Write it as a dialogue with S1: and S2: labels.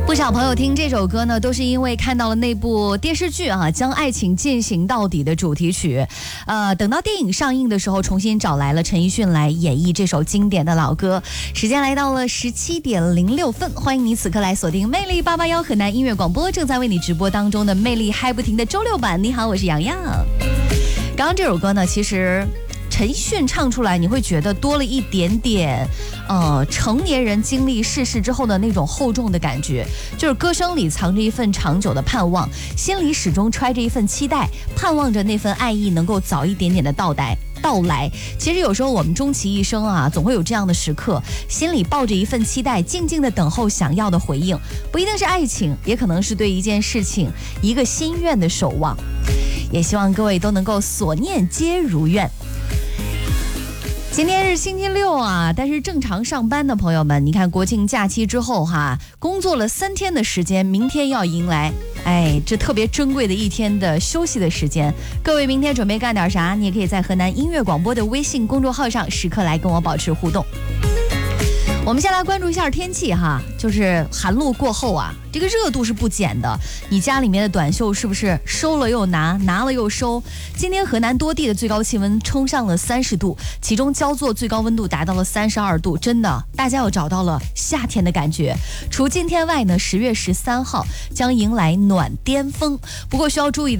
S1: 不少朋友听这首歌呢，都是因为看到了那部电视剧啊，将爱情进行到底的主题曲。等到电影上映的时候，重新找来了陈奕迅来演绎这首经典的老歌。时间来到了17:06，欢迎你此刻来锁定魅力881河南音乐广播，正在为你直播当中的魅力嗨不停的周六版。你好，我是洋洋。刚刚这首歌呢，其实陈奕迅唱出来，你会觉得多了一点点，成年人经历世事之后的那种厚重的感觉，就是歌声里藏着一份长久的盼望，心里始终揣着一份期待，盼望着那份爱意能够早一点点的到来。其实有时候我们终其一生啊，总会有这样的时刻，心里抱着一份期待，静静的等候想要的回应，不一定是爱情，也可能是对一件事情一个心愿的守望。也希望各位都能够所念皆如愿。今天是星期六啊，但是正常上班的朋友们，你看国庆假期之后哈，工作了3天的时间，明天要迎来这特别珍贵的一天的休息的时间。各位明天准备干点啥？你也可以在河南音乐广播的微信公众号上时刻来跟我保持互动。我们先来关注一下天气哈，就是寒露过后啊，这个热度是不减的。你家里面的短袖是不是收了又拿，拿了又收？今天河南多地的最高气温冲上了30度，其中焦作最高温度达到了32度，真的，大家又找到了夏天的感觉。除今天外呢，10月13号将迎来暖巅峰，不过需要注意